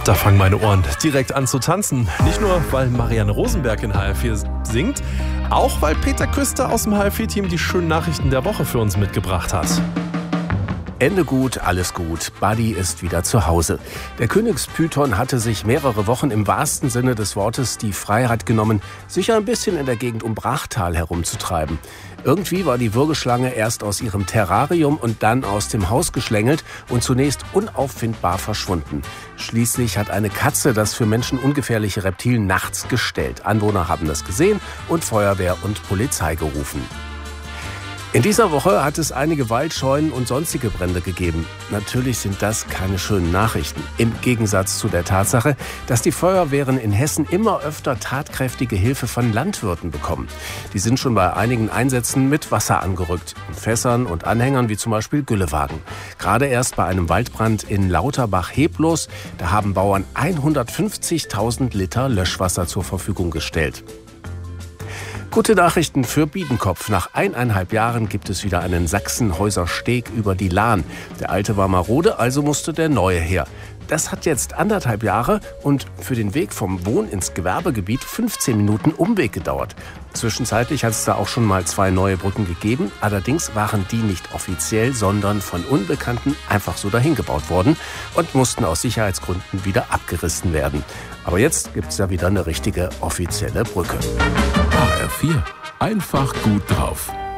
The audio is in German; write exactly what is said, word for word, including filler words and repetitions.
Da fangen meine Ohren direkt an zu tanzen. Nicht nur, weil Marianne Rosenberg in H R vier singt, auch weil Peter Küster aus dem H R vier-Team die schönen Nachrichten der Woche für uns mitgebracht hat. Ende gut, alles gut. Buddy ist wieder zu Hause. Der Königspython hatte sich mehrere Wochen im wahrsten Sinne des Wortes die Freiheit genommen, sich ein bisschen in der Gegend um Brachtal herumzutreiben. Irgendwie war die Würgeschlange erst aus ihrem Terrarium und dann aus dem Haus geschlängelt und zunächst unauffindbar verschwunden. Schließlich hat eine Katze das für Menschen ungefährliche Reptil nachts gestellt. Anwohner haben das gesehen und Feuerwehr und Polizei gerufen. In dieser Woche hat es einige Waldscheunen und sonstige Brände gegeben. Natürlich sind das keine schönen Nachrichten. Im Gegensatz zu der Tatsache, dass die Feuerwehren in Hessen immer öfter tatkräftige Hilfe von Landwirten bekommen. Die sind schon bei einigen Einsätzen mit Wasser angerückt. In Fässern und Anhängern wie zum Beispiel Güllewagen. Gerade erst bei einem Waldbrand in Lauterbach-Heblos, da haben Bauern hundertfünfzigtausend Liter Löschwasser zur Verfügung gestellt. Gute Nachrichten für Biedenkopf. Nach eineinhalb Jahren gibt es wieder einen Sachsenhäuser Steg über die Lahn. Der alte war marode, also musste der neue her. Das hat jetzt anderthalb Jahre und für den Weg vom Wohn- ins Gewerbegebiet fünfzehn Minuten Umweg gedauert. Zwischenzeitlich hat es da auch schon mal zwei neue Brücken gegeben. Allerdings waren die nicht offiziell, sondern von Unbekannten einfach so dahin gebaut worden und mussten aus Sicherheitsgründen wieder abgerissen werden. Aber jetzt gibt es ja wieder eine richtige offizielle Brücke. H R vier. Einfach gut drauf.